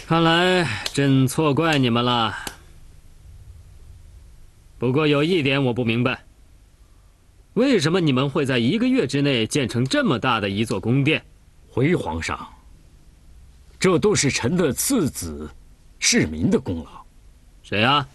看来朕错怪你们了。不过有一点我不明白，为什么你们会在1个月之内建成这么大的一座宫殿？ 回皇上，这都是臣的次子世民的功劳。 谁啊？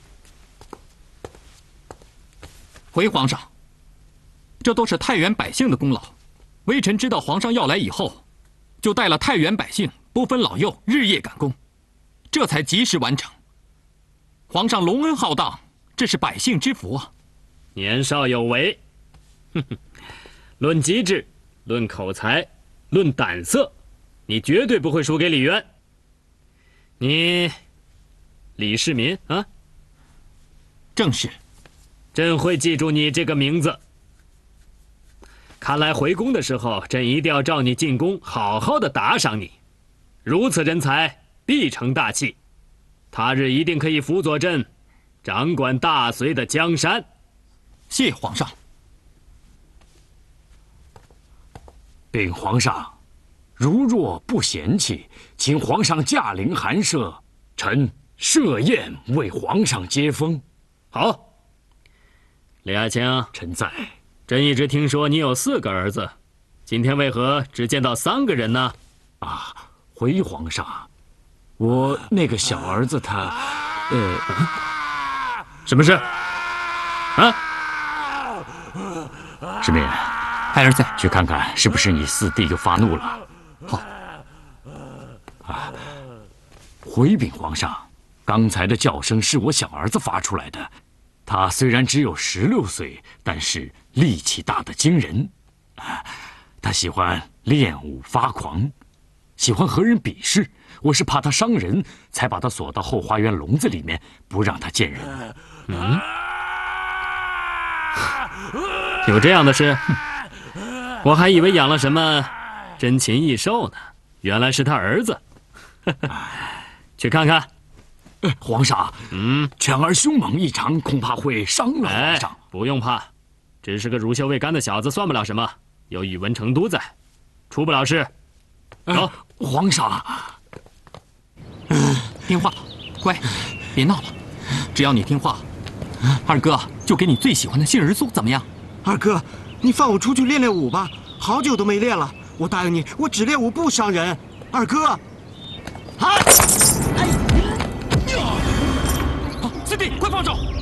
回皇上，这都是太原百姓的功劳。微臣知道皇上要来以后，就带了太原百姓不分老幼，日夜赶工，这才及时完成。皇上隆恩浩荡，这是百姓之福啊！ 年少有为，哼哼，论机智，论口才，论胆色，你绝对不会输给李渊。你，李世民啊？ 正是。 朕会记住你这个名字。看来回宫的时候，朕一定要召你进宫，好好的打赏你。如此人才，必成大器，他日一定可以辅佐朕，掌管大隋的江山。 谢皇上。 禀皇上，如若不嫌弃，请皇上驾临寒舍，臣设宴为皇上接风。 好。李爱卿， 臣在。 朕一直听说你有4个儿子，今天为何只见到3个人呢？ 啊，回皇上，我那个小儿子他， 什么事？啊？ 世民， 孩儿在， 去看看是不是你四弟又发怒了。 好。 啊，回禀皇上，刚才的叫声是我小儿子发出来的。他虽然只有16岁，但是力气大得惊人。他喜欢练武发狂，喜欢和人比试。我是怕他伤人，才把他锁到后花园笼子里面，不让他见人。 有这样的事？我还以为养了什么珍禽异兽呢，原来是他儿子。去看看。 皇上，犬儿凶猛异常，恐怕会伤了皇上。 不用怕，只是个乳臭未干的小子，算不了什么。有宇文成都在，出不了事。走， 皇上。 听话，乖，别闹了。只要你听话，二哥就给你最喜欢的杏仁酥，怎么样？ 二哥，你放我出去练练武吧，好久都没练了。我答应你，我只练武不伤人。二哥， 四弟，快放手！